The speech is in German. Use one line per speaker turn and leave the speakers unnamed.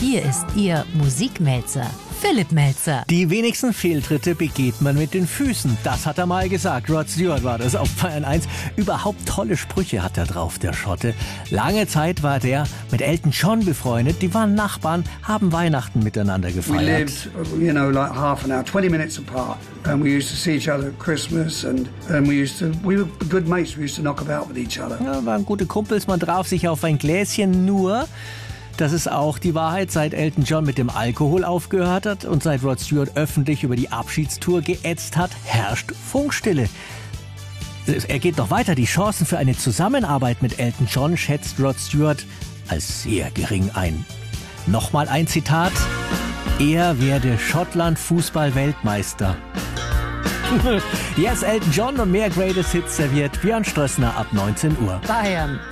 Hier ist Ihr Musikmelzer, Philipp Melzer.
Die wenigsten Fehltritte begeht man mit den Füßen. Das hat er mal gesagt. Rod Stewart war das auf Bayern 1. Überhaupt tolle Sprüche hat er drauf, der Schotte. Lange Zeit war der mit Elton John befreundet. Die waren Nachbarn, haben Weihnachten miteinander gefeiert.
We lived, like half an hour, 20 minutes apart. And we used to see each other at Christmas and we were good mates. We used to knock about with each other.
Ja, waren gute Kumpels, man traf sich auf ein Gläschen, nur das ist auch die Wahrheit, seit Elton John mit dem Alkohol aufgehört hat und seit Rod Stewart öffentlich über die Abschiedstour geätzt hat, herrscht Funkstille. Er geht noch weiter. Die Chancen für eine Zusammenarbeit mit Elton John schätzt Rod Stewart als sehr gering ein. Nochmal ein Zitat. Er werde Schottland Fußball-Weltmeister. Yes, Elton John und mehr Greatest Hits serviert Björn Strössner ab 19 Uhr.
Bayern